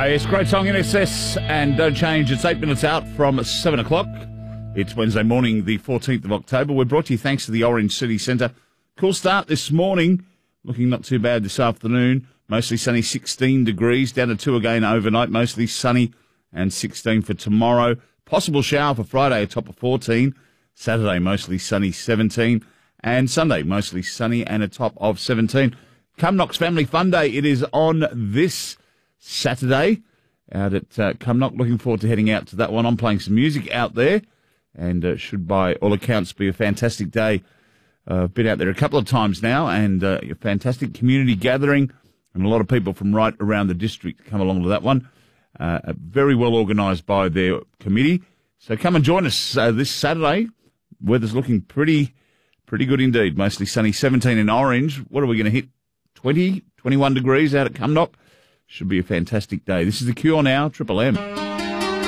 It's a great song, NSS, and don't change. It's 8 minutes out from 7 o'clock. It's Wednesday morning, the 14th of October. We're brought to you thanks to the Orange City Centre. Cool start this morning. Looking not too bad this afternoon. Mostly sunny, 16 degrees. Down to 2 again overnight. Mostly sunny and 16 for tomorrow. Possible shower for Friday, a top of 14. Saturday, mostly sunny, 17. And Sunday, mostly sunny and a top of 17. Cumnock's Family Fun Day. It is on this Saturday out at Cumnock. Looking forward to heading out to that one. I'm playing some music out there and should by all accounts be a fantastic day. I've been out there a couple of times now and a fantastic community gathering and a lot of people from right around the district come along to that one. Very well organised by their committee. So come and join us this Saturday. Weather's looking pretty good indeed. Mostly sunny, 17 in Orange. What are we going to hit? 20, 21 degrees out at Cumnock. Should be a fantastic day. This is The Cure now, Triple M.